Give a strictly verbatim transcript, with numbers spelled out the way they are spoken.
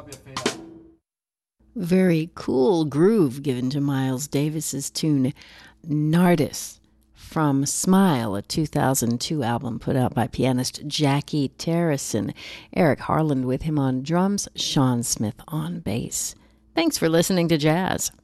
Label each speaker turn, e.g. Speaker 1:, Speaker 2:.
Speaker 1: Very cool groove given to Miles Davis's tune Nardis from Smile, a two thousand two album put out by pianist Jackie Terrison. Eric Harland with him on drums, Sean Smith on bass. Thanks for listening to Jazz.